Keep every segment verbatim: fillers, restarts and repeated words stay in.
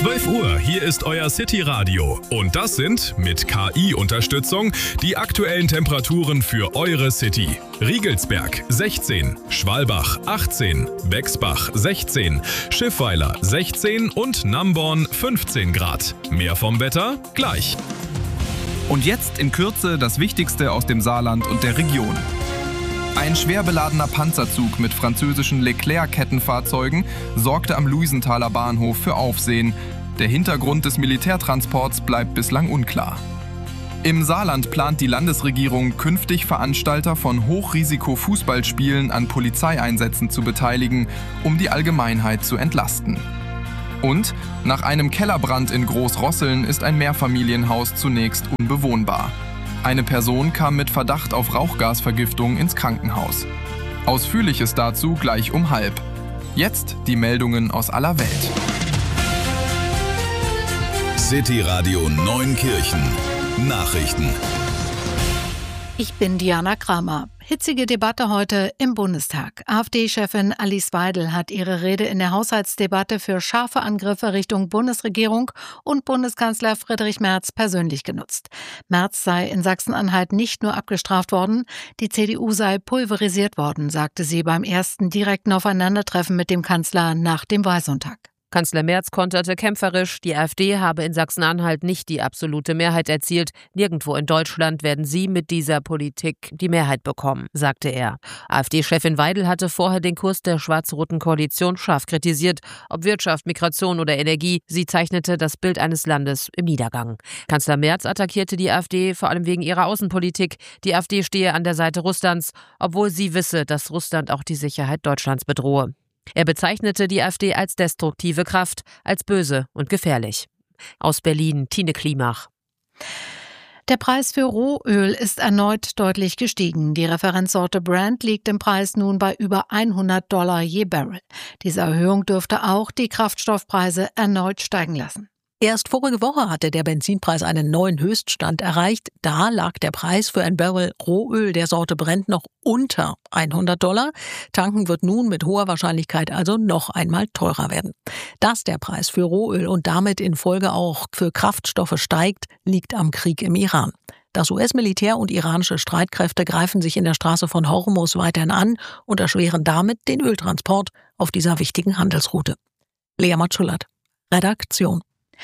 zwölf Uhr, hier ist euer City Radio. Und das sind, mit K I-Unterstützung, die aktuellen Temperaturen für eure City. Riegelsberg sechzehn, Schwalbach achtzehn, Bexbach sechzehn, Schiffweiler sechzehn und Namborn fünfzehn Grad. Mehr vom Wetter gleich. Und jetzt in Kürze das Wichtigste aus dem Saarland und der Region. Ein schwer beladener Panzerzug mit französischen Leclerc-Kettenfahrzeugen sorgte am Luisenthaler Bahnhof für Aufsehen. Der Hintergrund des Militärtransports bleibt bislang unklar. Im Saarland plant die Landesregierung, künftig Veranstalter von Hochrisiko-Fußballspielen an Polizeieinsätzen zu beteiligen, um die Allgemeinheit zu entlasten. Und nach einem Kellerbrand in Großrosseln ist ein Mehrfamilienhaus zunächst unbewohnbar. Eine Person kam mit Verdacht auf Rauchgasvergiftung ins Krankenhaus. Ausführliches dazu gleich um halb. Jetzt die Meldungen aus aller Welt. City Radio Neunkirchen. Nachrichten. Ich bin Diana Kramer. Hitzige Debatte heute im Bundestag. AfD-Chefin Alice Weidel hat ihre Rede in der Haushaltsdebatte für scharfe Angriffe Richtung Bundesregierung und Bundeskanzler Friedrich Merz persönlich genutzt. Merz sei in Sachsen-Anhalt nicht nur abgestraft worden, die C D U sei pulverisiert worden, sagte sie beim ersten direkten Aufeinandertreffen mit dem Kanzler nach dem Wahlsonntag. Kanzler Merz konterte kämpferisch, die AfD habe in Sachsen-Anhalt nicht die absolute Mehrheit erzielt. Nirgendwo in Deutschland werden sie mit dieser Politik die Mehrheit bekommen, sagte er. AfD-Chefin Weidel hatte vorher den Kurs der schwarz-roten Koalition scharf kritisiert. Ob Wirtschaft, Migration oder Energie, sie zeichnete das Bild eines Landes im Niedergang. Kanzler Merz attackierte die AfD vor allem wegen ihrer Außenpolitik. Die AfD stehe an der Seite Russlands, obwohl sie wisse, dass Russland auch die Sicherheit Deutschlands bedrohe. Er bezeichnete die AfD als destruktive Kraft, als böse und gefährlich. Aus Berlin, Tine Klimach. Der Preis für Rohöl ist erneut deutlich gestiegen. Die Referenzsorte Brent liegt im Preis nun bei über hundert Dollar je Barrel. Diese Erhöhung dürfte auch die Kraftstoffpreise erneut steigen lassen. Erst vorige Woche hatte der Benzinpreis einen neuen Höchststand erreicht. Da lag der Preis für ein Barrel Rohöl der Sorte Brent noch unter hundert Dollar. Tanken wird nun mit hoher Wahrscheinlichkeit also noch einmal teurer werden. Dass der Preis für Rohöl und damit in Folge auch für Kraftstoffe steigt, liegt am Krieg im Iran. Das U S-Militär und iranische Streitkräfte greifen sich in der Straße von Hormuz weiterhin an und erschweren damit den Öltransport auf dieser wichtigen Handelsroute. Lea Matschulat, Redaktion.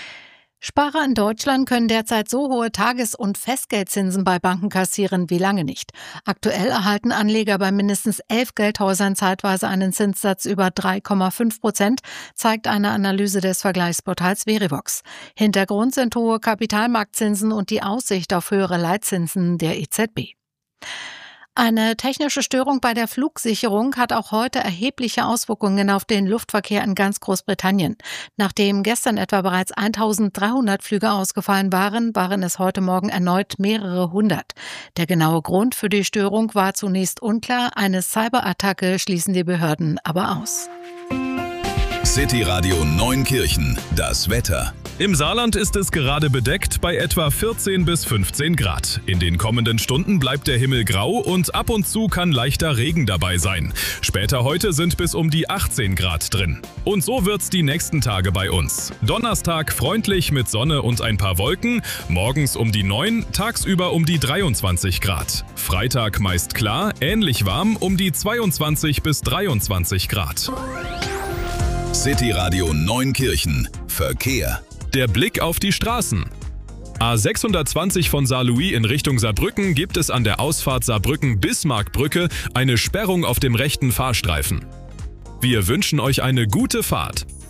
Sparer in Deutschland können derzeit so hohe Tages- und Festgeldzinsen bei Banken kassieren wie lange nicht. Aktuell erhalten Anleger bei mindestens elf Geldhäusern zeitweise einen Zinssatz über drei Komma fünf Prozent, zeigt eine Analyse des Vergleichsportals Verivox. Hintergrund sind hohe Kapitalmarktzinsen und die Aussicht auf höhere Leitzinsen der E Z B. Eine technische Störung bei der Flugsicherung hat auch heute erhebliche Auswirkungen auf den Luftverkehr in ganz Großbritannien. Nachdem gestern etwa bereits eintausenddreihundert Flüge ausgefallen waren, waren es heute Morgen erneut mehrere hundert. Der genaue Grund für die Störung war zunächst unklar. Eine Cyberattacke schließen die Behörden aber aus. City Radio Neunkirchen, das Wetter. Im Saarland ist es gerade bedeckt bei etwa vierzehn bis fünfzehn Grad. In den kommenden Stunden bleibt der Himmel grau und ab und zu kann leichter Regen dabei sein. Später heute sind bis um die achtzehn Grad drin. Und so wird's die nächsten Tage bei uns. Donnerstag freundlich mit Sonne und ein paar Wolken, morgens um die neun, tagsüber um die dreiundzwanzig Grad. Freitag meist klar, ähnlich warm um die zweiundzwanzig bis dreiundzwanzig Grad. City Radio Neunkirchen. Verkehr. Der Blick auf die Straßen. A sechshundertzwanzig von Saarlouis in Richtung Saarbrücken gibt es an der Ausfahrt Saarbrücken-Bismarckbrücke eine Sperrung auf dem rechten Fahrstreifen. Wir wünschen euch eine gute Fahrt.